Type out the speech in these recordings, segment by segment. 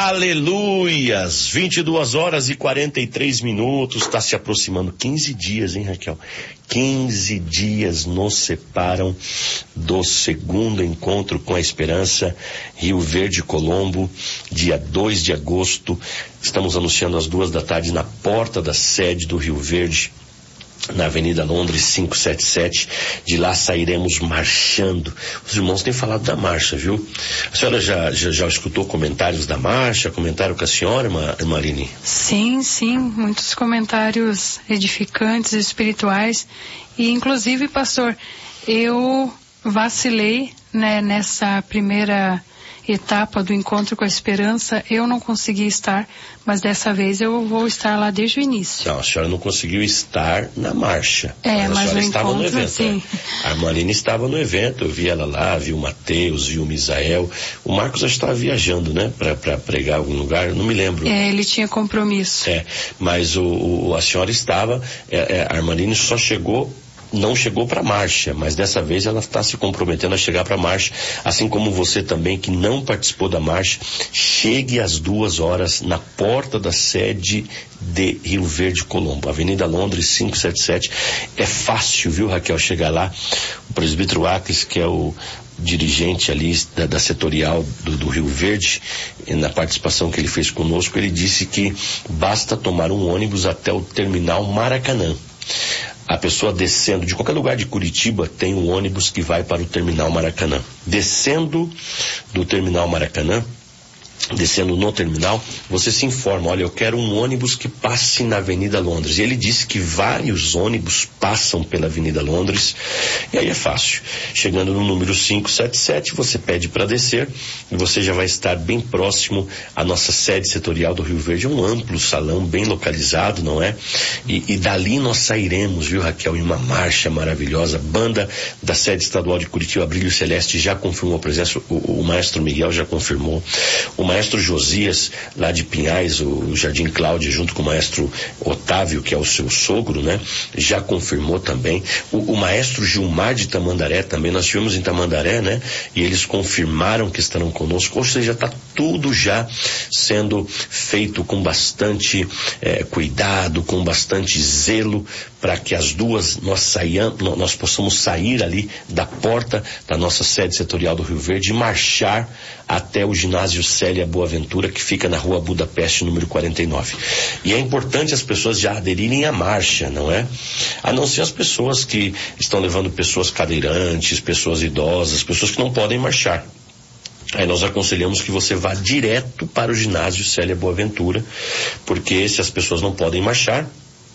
Aleluias! 22h43, está se aproximando 15 dias, hein, Raquel? 15 dias nos separam do segundo encontro com a Esperança, Rio Verde Colombo, dia 2 de agosto. Estamos anunciando às 14h na porta da sede do Rio Verde, na Avenida Londres 577, de lá sairemos marchando. Os irmãos têm falado da marcha, viu? A senhora já escutou comentários da marcha, comentário com a senhora, irmã Aline? Sim, muitos comentários edificantes, espirituais, e inclusive, pastor, eu vacilei, né, nessa primeira etapa do encontro com a Esperança. Eu não consegui estar, mas dessa vez eu vou estar lá desde o início. Não, a senhora não conseguiu estar na marcha. Mas a senhora estava no evento. Sim. A irmã Aline estava no evento, eu vi ela lá, vi o Mateus, vi o Misael. O Marcos já estava viajando, né, para pregar em algum lugar, não me lembro. Ele tinha compromisso. Mas a senhora estava, a irmã Aline só não chegou para a marcha, mas dessa vez ela está se comprometendo a chegar para a marcha, assim como você também que não participou da marcha. Chegue às 2h na porta da sede de Rio Verde Colombo, Avenida Londres 577. É fácil, viu, Raquel, chegar lá. O presbítero Acres, que é o dirigente ali da setorial do Rio Verde, na participação que ele fez conosco, ele disse que basta tomar um ônibus até o terminal Maracanã. A pessoa descendo de qualquer lugar de Curitiba tem um ônibus que vai para o terminal Maracanã. Descendo do terminal Maracanã, descendo no terminal, você se informa: olha, eu quero um ônibus que passe na Avenida Londres. E ele disse que vários ônibus passam pela Avenida Londres, e aí é fácil. Chegando no número 577, você pede para descer e você já vai estar bem próximo à nossa sede setorial do Rio Verde, um amplo salão bem localizado, não é? E dali nós sairemos, viu, Raquel, em uma marcha maravilhosa. Banda da sede estadual de Curitiba, Brilho Celeste, já confirmou a presença, o maestro Miguel já confirmou. O maestro Josias, lá de Pinhais, o Jardim Cláudia, junto com o maestro Otávio, que é o seu sogro, né, já confirmou também. O maestro Gilmar de Tamandaré também, nós estivemos em Tamandaré, né, e eles confirmaram que estarão conosco. Ou seja, está tudo já sendo feito com bastante cuidado, com bastante zelo, para que as duas nós possamos sair ali da porta da nossa sede setorial do Rio Verde e marchar até o ginásio Célia Boaventura, que fica na rua Budapeste, número 49. E é importante as pessoas já aderirem à marcha, não é? A não ser as pessoas que estão levando pessoas cadeirantes, pessoas idosas, pessoas que não podem marchar. Aí nós aconselhamos que você vá direto para o ginásio Célia Boaventura, porque se as pessoas não podem marchar,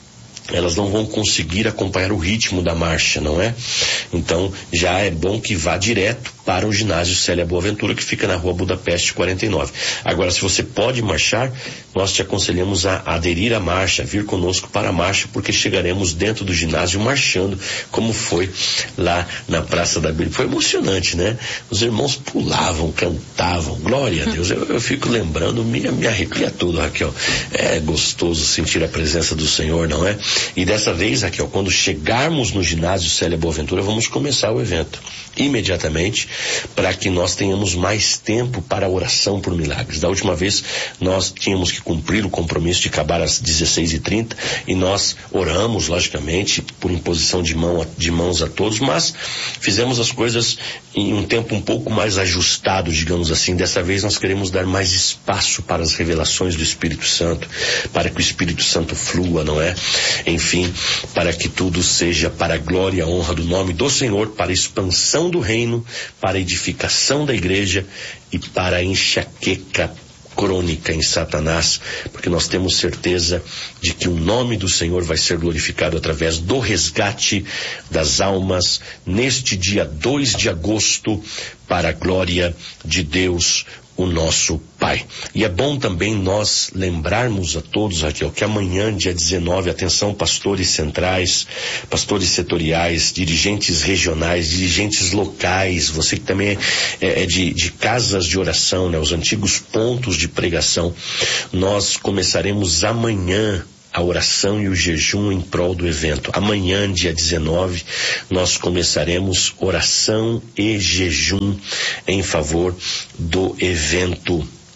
elas não vão conseguir acompanhar o ritmo da marcha, não é? Então, já é bom que vá direto para o ginásio Célia Boaventura, que fica na rua Budapeste 49. Agora, se você pode marchar, nós te aconselhamos a aderir à marcha, vir conosco para a marcha, porque chegaremos dentro do ginásio marchando, como foi lá na Praça da Bíblia. Foi emocionante, né? Os irmãos pulavam, cantavam, glória a Deus. Eu fico lembrando, me arrepia tudo, Raquel. É gostoso sentir a presença do Senhor, não é? E dessa vez, Raquel, quando chegarmos no ginásio Célia Boaventura, vamos começar o evento imediatamente, para que nós tenhamos mais tempo para a oração por milagres. Da última vez nós tínhamos que cumprir o compromisso de acabar às 16h30 e nós oramos, logicamente, por imposição de mãos a todos, mas fizemos as coisas em um tempo um pouco mais ajustado, digamos assim. Dessa vez nós queremos dar mais espaço para as revelações do Espírito Santo, para que o Espírito Santo flua, não é? Enfim, para que tudo seja para a glória e a honra do nome do Senhor, para a expansão do reino, para a edificação da igreja e para a enxaqueca crônica em Satanás, porque nós temos certeza de que o nome do Senhor vai ser glorificado através do resgate das almas neste dia 2 de agosto, para a glória de Deus, o nosso Pai. E é bom também nós lembrarmos a todos, Raquel, que amanhã, dia 19, atenção, pastores centrais, pastores setoriais, dirigentes regionais, dirigentes locais, você que também é de casas de oração, né, os antigos pontos de pregação, nós começaremos amanhã a oração e o jejum em prol do evento. Amanhã, dia 19, nós começaremos oração e jejum em favor do evento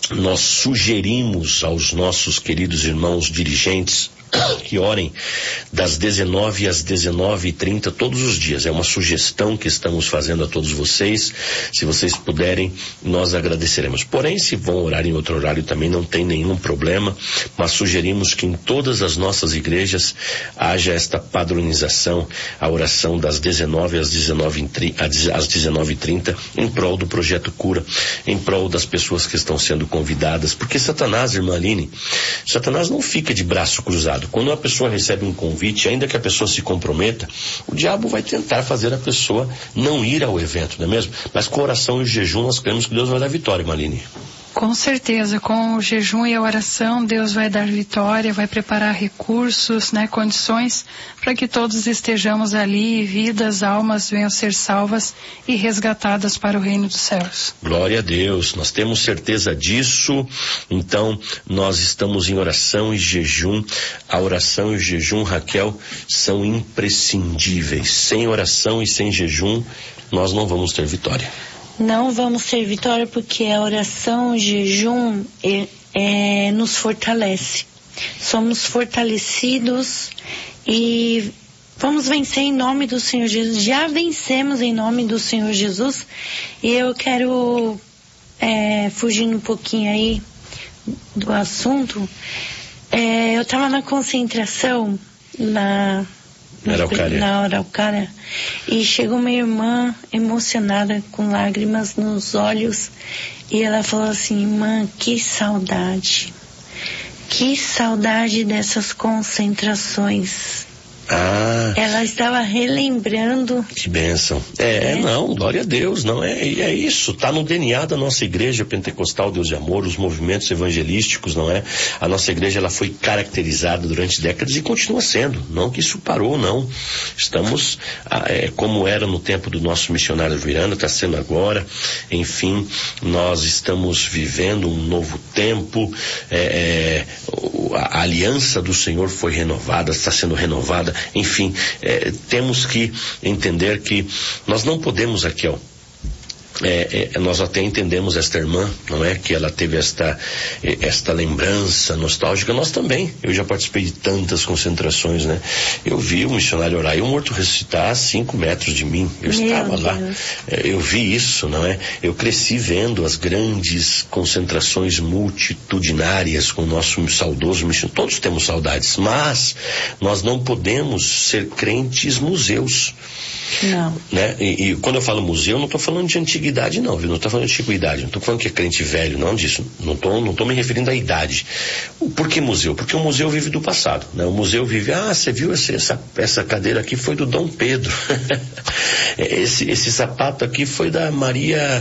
nós sugerimos aos nossos queridos irmãos dirigentes que orem das 19 às 19h30 todos os dias. É uma sugestão que estamos fazendo a todos vocês. Se vocês puderem, nós agradeceremos. Porém, se vão orar em outro horário também não tem nenhum problema, mas sugerimos que em todas as nossas igrejas haja esta padronização, a oração das 19 às 19h30 em prol do Projeto Cura, em prol das pessoas que estão sendo convidadas, porque Satanás, irmã Aline, Satanás não fica de braço cruzado. Quando a pessoa recebe um convite, ainda que a pessoa se comprometa, o diabo vai tentar fazer a pessoa não ir ao evento, não é mesmo? Mas com a oração e o jejum nós cremos que Deus vai dar vitória, Maline. Com certeza, com o jejum e a oração, Deus vai dar vitória, vai preparar recursos, condições para que todos estejamos ali e vidas, almas venham ser salvas e resgatadas para o reino dos céus. Glória a Deus, nós temos certeza disso. Então nós estamos em oração e jejum. A oração e o jejum, Raquel, são imprescindíveis. Sem oração e sem jejum nós não vamos ter vitória. Não vamos ter vitória porque a oração, o jejum nos fortalece. Somos fortalecidos e vamos vencer em nome do Senhor Jesus. Já vencemos em nome do Senhor Jesus. E eu quero, fugindo um pouquinho aí do assunto, eu estava na concentração na Araucária, e chegou uma irmã emocionada com lágrimas nos olhos e ela falou assim: irmã, que saudade dessas concentrações. Ela estava relembrando. Que bênção. Não, glória a Deus, não é isso, tá no DNA da nossa igreja pentecostal Deus de Amor, os movimentos evangelísticos, não é? A nossa igreja, ela foi caracterizada durante décadas e continua sendo, não que isso parou, não. Estamos, como era no tempo do nosso missionário Virana, está sendo agora, enfim, nós estamos vivendo um novo tempo, a aliança do Senhor foi renovada, está sendo renovada. Enfim, temos que entender que nós não podemos, Raquel, nós até entendemos esta irmã, não é? Que ela teve esta lembrança nostálgica. Nós também. Eu já participei de tantas concentrações, né? Eu vi um missionário orar e um morto ressuscitar a 5 metros de mim. Eu estava lá. Eu vi isso, não é? Eu cresci vendo as grandes concentrações multitudinárias com o nosso saudoso missionário. Todos temos saudades, mas nós não podemos ser crentes museus. Não. Né? E quando eu falo museu, não estou falando de antiguidade, não, viu? Não estou falando de antiguidade, não estou falando que é crente velho, não disso. Não estou me referindo à idade. Por que museu? Porque o museu vive do passado, né? O museu vive, você viu essa cadeira aqui foi do Dom Pedro. esse sapato aqui foi da Maria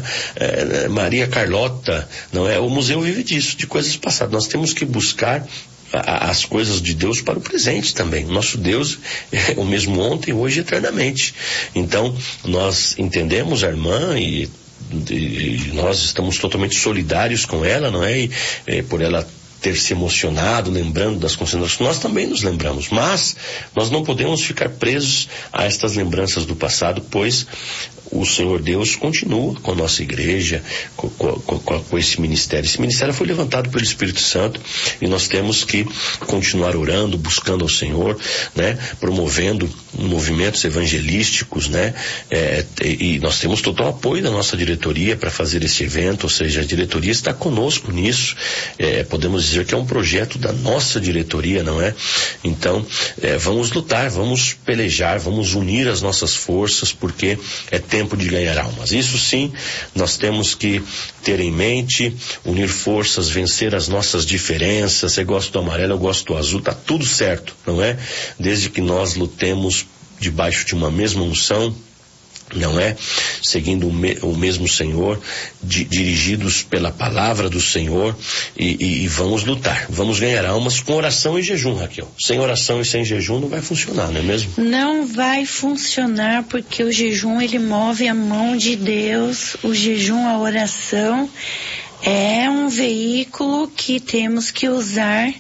Carlota, não é? O museu vive disso, de coisas passadas. Nós temos que buscar as coisas de Deus para o presente também. Nosso Deus é o mesmo ontem, hoje e eternamente. Então, nós entendemos a irmã e nós estamos totalmente solidários com ela, não é? E por ela ter se emocionado, lembrando das concentrações, nós também nos lembramos, mas nós não podemos ficar presos a estas lembranças do passado, pois o Senhor Deus continua com a nossa igreja, com esse ministério. Esse ministério foi levantado pelo Espírito Santo e nós temos que continuar orando, buscando ao Senhor, né? Promovendo movimentos evangelísticos, né? E nós temos total apoio da nossa diretoria para fazer esse evento, ou seja, a diretoria está conosco nisso. Podemos dizer que é um projeto da nossa diretoria, não é? Então, vamos lutar, vamos pelejar, vamos unir as nossas forças, porque é tempo de ganhar almas. Isso sim, nós temos que ter em mente, unir forças, vencer as nossas diferenças. Você gosta do amarelo, eu gosto do azul, tá tudo certo, não é? Desde que nós lutemos debaixo de uma mesma unção, não é? Seguindo o mesmo Senhor, dirigidos pela palavra do Senhor, e vamos lutar, vamos ganhar almas com oração e jejum, Raquel. Sem oração e sem jejum não vai funcionar, não é mesmo? Não vai funcionar, porque o jejum, ele move a mão de Deus. O jejum, a oração é um veículo que temos que usar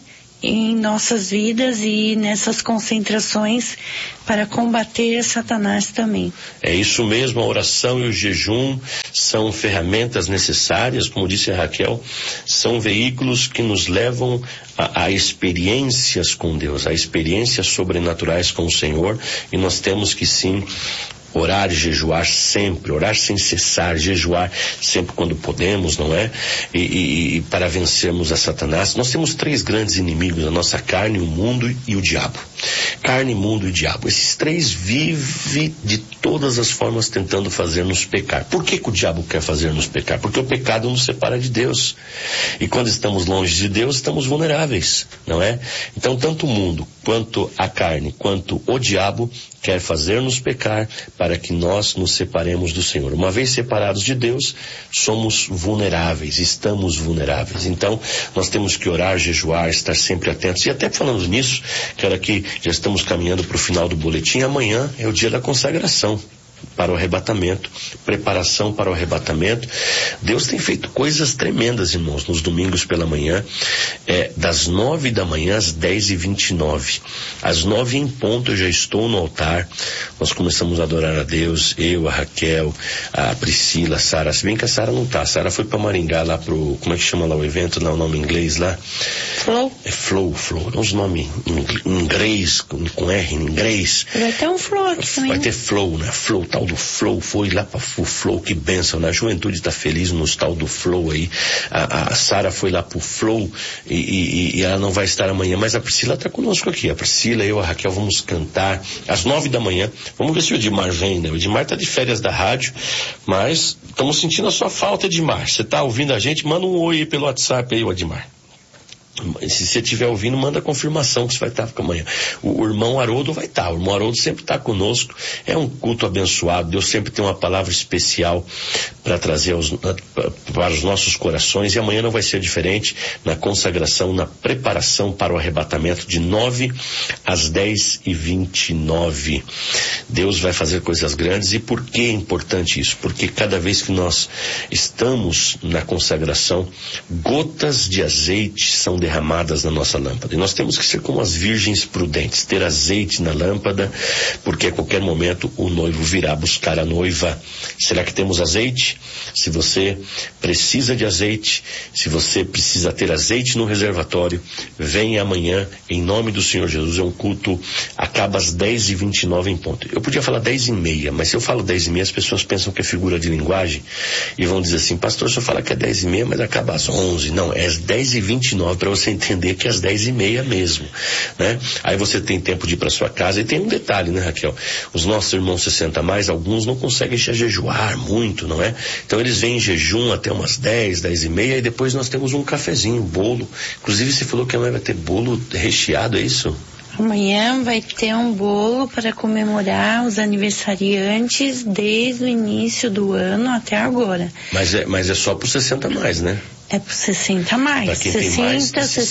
em nossas vidas e nessas concentrações para combater Satanás também. É isso mesmo, a oração e o jejum são ferramentas necessárias, como disse a Raquel, são veículos que nos levam a experiências com Deus, a experiências sobrenaturais com o Senhor, e nós temos que sim orar e jejuar sempre, orar sem cessar, jejuar sempre quando podemos, não é? E para vencermos a Satanás. Nós temos 3 grandes inimigos, a nossa carne, o mundo e o diabo. Carne, mundo e diabo. Esses 3 vivem de todas as formas tentando fazer-nos pecar. Por que o diabo quer fazer-nos pecar? Porque o pecado nos separa de Deus. E quando estamos longe de Deus, estamos vulneráveis, não é? Então, tanto o mundo, quanto a carne, quanto o diabo quer fazer-nos pecar para que nós nos separemos do Senhor. Uma vez separados de Deus, somos vulneráveis, estamos vulneráveis. Então, nós temos que orar, jejuar, estar sempre atentos. E até falando nisso, quero aqui, já estamos caminhando para o final do boletim, amanhã é o dia da consagração para o arrebatamento, preparação para o arrebatamento. Deus tem feito coisas tremendas, irmãos, nos domingos pela manhã, das 9 da manhã às 10h29. Às 9 em ponto eu já estou no altar, nós começamos a adorar a Deus, eu, a Raquel, a Priscila, a Sara, se bem que a Sara não tá, a Sara foi para Maringá lá pro, como é que chama lá o evento, lá o nome em inglês lá? Flow. É Flow, é uns nomes em inglês, com R em inglês. Vai ter um Flow aqui também. Vai ter Flow, né? Flow, tal do Flow, foi lá para o Flow, que bênção, né? A juventude está feliz no tal do Flow aí. A Sara foi lá pro Flow e ela não vai estar amanhã, mas a Priscila está conosco aqui. A Priscila, eu, a Raquel, vamos cantar às 9 da manhã. Vamos ver se o Edmar vem, né? O Edmar está de férias da rádio, mas estamos sentindo a sua falta, Edmar. Você está ouvindo a gente? Manda um oi aí pelo WhatsApp aí, Edmar. Se você estiver ouvindo, manda confirmação que você vai estar amanhã. O irmão Haroldo vai estar. O irmão Haroldo sempre está conosco. É um culto abençoado. Deus sempre tem uma palavra especial para trazer para os nossos corações. E amanhã não vai ser diferente, na consagração, na preparação para o arrebatamento, de 9 às 10h29. Deus vai fazer coisas grandes. E por que é importante isso? Porque cada vez que nós estamos na consagração, gotas de azeite são derramadas na nossa lâmpada. E nós temos que ser como as virgens prudentes, ter azeite na lâmpada, porque a qualquer momento o noivo virá buscar a noiva. Será que temos azeite? Se você precisa de azeite, se você precisa ter azeite no reservatório, venha amanhã, em nome do Senhor Jesus. É um culto, acaba às 10h29 em ponto. Eu podia falar 10h30, mas se eu falo 10h30, as pessoas pensam que é figura de linguagem e vão dizer assim: pastor, o senhor fala que é 10h30, mas acaba às 11. Não, é às 10h29, para você entender que é às 10h30 mesmo, né? Aí você tem tempo de ir para sua casa. E tem um detalhe, né, Raquel? Os nossos irmãos 60 mais, alguns não conseguem jejuar muito, não é? Então eles vêm em jejum até umas 10, 10h30, e depois nós temos um cafezinho, um bolo. Inclusive você falou que amanhã vai ter bolo recheado, é isso? Amanhã vai ter um bolo para comemorar os aniversariantes desde o início do ano até agora. Mas é só para os 60 mais, né? É por 60 mais. Para quem 60, tem mais,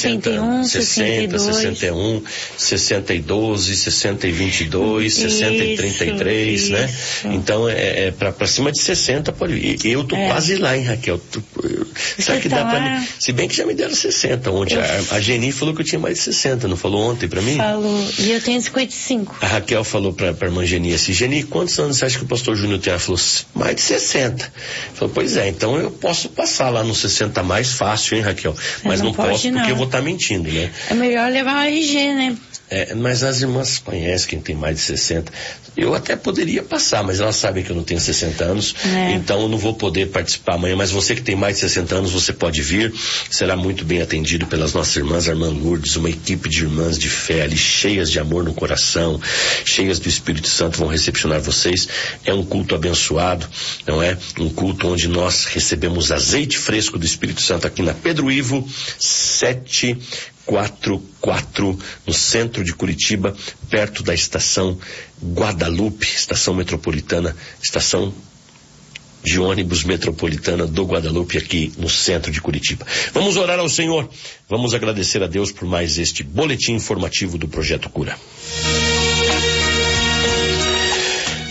61, 60, 61, 60 e 12, 60 e 22, 60 e 33, isso, né? Então é para cima de 60 pode ir. Eu tô quase lá, hein, Raquel? Será que dá para mim? Se bem que já me deram 60 ontem. A Geni falou que eu tinha mais de 60, não falou ontem para mim? Falou. E eu tenho 55. A Raquel falou para a irmã Geni assim: Geni, quantos anos você acha que o pastor Júnior tem? Ela falou: mais de 60. Falou: pois é, então eu posso passar lá nos 60 mais fácil, hein, Raquel? Mas não posso, porque eu vou estar mentindo, né? É melhor levar o RG, né? Mas as irmãs conhecem quem tem mais de 60. Eu até poderia passar, mas elas sabem que eu não tenho 60 anos, então eu não vou poder participar amanhã. Mas você que tem mais de 60 anos, você pode vir, será muito bem atendido pelas nossas irmãs, a irmã Lourdes, uma equipe de irmãs de fé ali, cheias de amor no coração, cheias do Espírito Santo, vão recepcionar vocês. É um culto abençoado, não é? Um culto onde nós recebemos azeite fresco do Espírito Santo aqui na Pedro Ivo 744, no centro de Curitiba, perto da estação Guadalupe, estação metropolitana, estação de ônibus metropolitana do Guadalupe, aqui no centro de Curitiba. Vamos orar ao Senhor, vamos agradecer a Deus por mais este boletim informativo do Projeto Cura.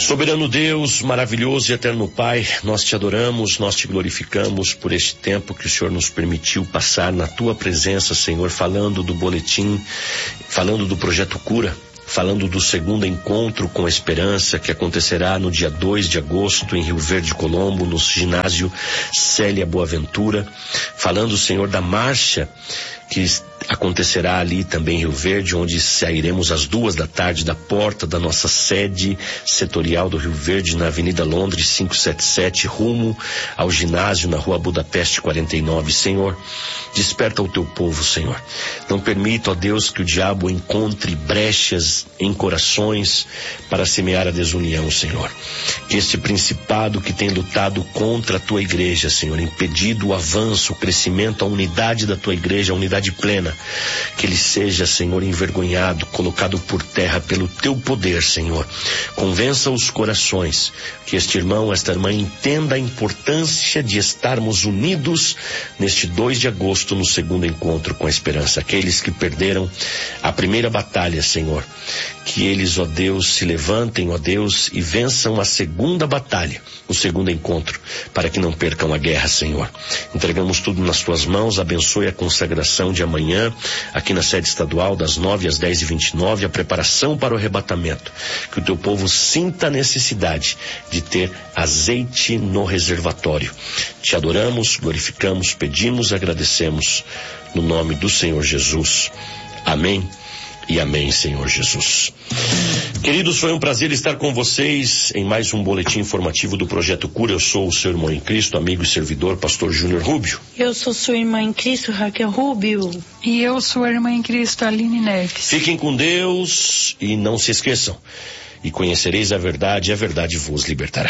Soberano Deus, maravilhoso e eterno Pai, nós te adoramos, nós te glorificamos por este tempo que o Senhor nos permitiu passar na tua presença, Senhor, falando do boletim, falando do projeto Cura, falando do segundo encontro com a esperança que acontecerá no dia 2 de agosto em Rio Verde, Colombo, no ginásio Célia Boaventura, falando, Senhor, da marcha que acontecerá ali também em Rio Verde, onde sairemos às 14h da porta da nossa sede setorial do Rio Verde, na Avenida Londres 577, rumo ao ginásio na Rua Budapeste 49. Senhor, desperta o teu povo, Senhor. Não permita, ó Deus, que o diabo encontre brechas em corações para semear a desunião, Senhor. Que este principado que tem lutado contra a tua igreja, Senhor, impedido o avanço, o crescimento, a unidade da tua igreja, a unidade plena, que ele seja, Senhor, envergonhado, colocado por terra pelo teu poder, Senhor. Convença os corações, que este irmão, esta irmã entenda a importância de estarmos unidos neste 2 de agosto, no segundo encontro com a esperança. Aqueles que perderam a primeira batalha, Senhor, que eles, ó Deus, se levantem, ó Deus, e vençam a segunda batalha, o segundo encontro, para que não percam a guerra, Senhor. Entregamos tudo nas tuas mãos, abençoe a consagração de amanhã, aqui na sede estadual, das 9 às 10h29, a preparação para o arrebatamento. Que o teu povo sinta a necessidade de ter azeite no reservatório. Te adoramos, glorificamos, pedimos, agradecemos, no nome do Senhor Jesus. Amém. E amém, Senhor Jesus. Queridos, foi um prazer estar com vocês em mais um boletim informativo do Projeto Cura. Eu sou o seu irmão em Cristo, amigo e servidor, pastor Júnior Rubio. Eu sou sua irmã em Cristo, Raquel Rubio. E eu sou a irmã em Cristo, Aline Neves. Fiquem com Deus e não se esqueçam. E conhecereis a verdade vos libertará.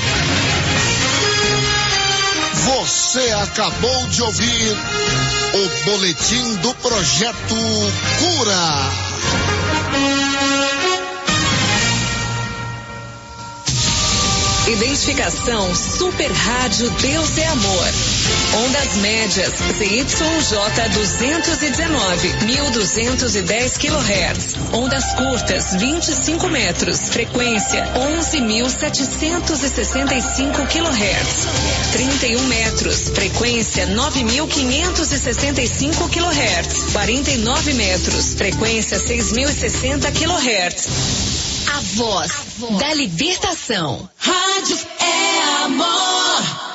Você acabou de ouvir o boletim do Projeto Cura. Identificação Super Rádio Deus é Amor. Ondas médias ZYJ 219, 1210 kHz. Ondas curtas 25 metros. Frequência 11.765 kHz. 31 metros. Frequência 9.565 kHz. 49 metros. Frequência 6.060 kHz. A voz da libertação. Rádio é amor.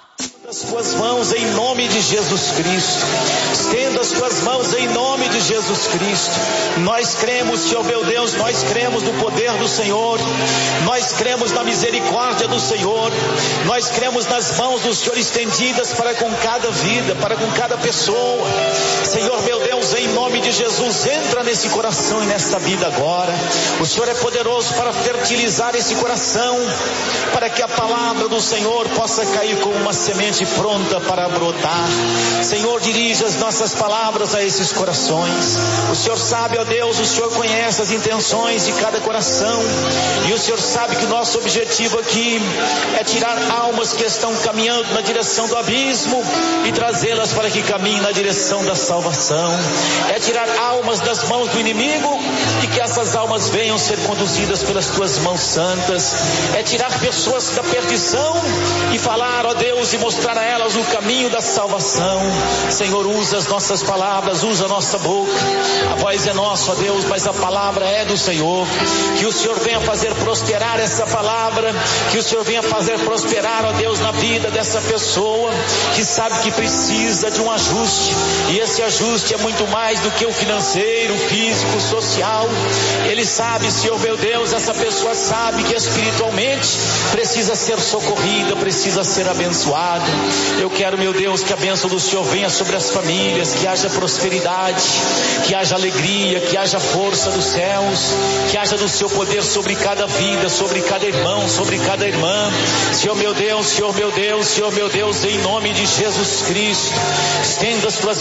As tuas mãos em nome de Jesus Cristo. Estenda as tuas mãos em nome de Jesus Cristo. Nós cremos, Senhor meu Deus, nós cremos no poder do Senhor. Nós cremos na misericórdia do Senhor. Nós cremos nas mãos do Senhor estendidas para com cada vida, para com cada pessoa. Senhor meu Deus, em nome de Jesus, entra nesse coração e nesta vida agora. O Senhor é poderoso para fertilizar esse coração, para que a palavra do Senhor possa cair como uma semente pronta para brotar. Senhor, dirige as nossas palavras a esses corações. O Senhor sabe, ó Deus, o Senhor conhece as intenções de cada coração, e o Senhor sabe que o nosso objetivo aqui é tirar almas que estão caminhando na direção do abismo e trazê-las para que caminhem na direção da salvação. É tirar almas das mãos do inimigo e que essas almas venham ser conduzidas pelas tuas mãos santas. É tirar pessoas da perdição e falar, ó Deus, e mostrar a elas o caminho da salvação. Senhor, usa as nossas palavras, usa a nossa boca. A voz é nossa, ó Deus, mas a palavra é do Senhor. Que o Senhor venha fazer prosperar essa palavra, que o Senhor venha fazer prosperar, ó Deus, na vida dessa pessoa que sabe que precisa de um ajuste, e esse ajuste é muito mais do que o financeiro, o físico, o social. Ele sabe, Senhor meu Deus, essa pessoa sabe que espiritualmente precisa ser socorrida, precisa ser abençoada. Eu quero, meu Deus, que a bênção do Senhor venha sobre as famílias, que haja prosperidade, que haja alegria, que haja força dos céus, que haja do seu poder sobre cada vida, sobre cada irmão, sobre cada irmã. Senhor meu Deus, Senhor meu Deus, Senhor meu Deus, em nome de Jesus Cristo, estenda as tuas mãos, Senhor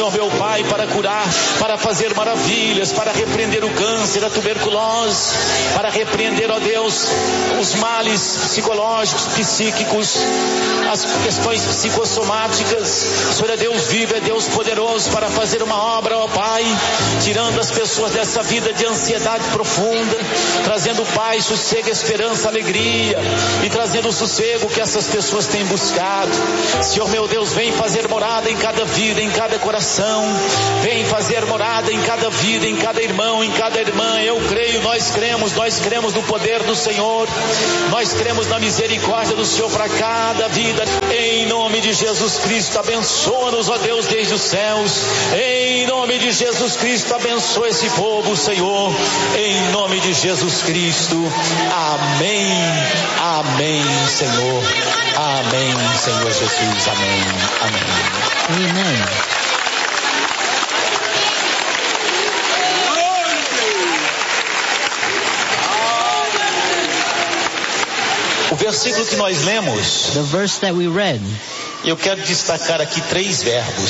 Senhor meu Pai, para curar, para fazer maravilhas, para repreender o câncer, a tuberculose, para repreender, ó Deus, os males psicológicos, psíquicos, as questões psicossomáticas. O Senhor é Deus vivo, é Deus poderoso para fazer uma obra, ó Pai, tirando as pessoas dessa vida de ansiedade profunda, trazendo paz, sossego, esperança, alegria, e trazendo o sossego que essas pessoas têm buscado. Senhor meu Deus, vem fazer morada em cada vida, em cada coração, vem fazer morada em cada vida, em cada irmão, em cada irmã. Eu creio, nós cremos no poder do Senhor, nós cremos na misericórdia do Senhor para cada vida, em nome de Jesus Cristo. Abençoa-nos, ó Deus, desde os céus, em nome de Jesus Cristo. Abençoa esse povo, Senhor, em nome de Jesus Cristo. Amém, amém, Senhor, amém, Senhor Jesus, amém, amém. Amen. O versículo que nós lemos, The verse that we read, eu quero destacar aqui 3 verbos.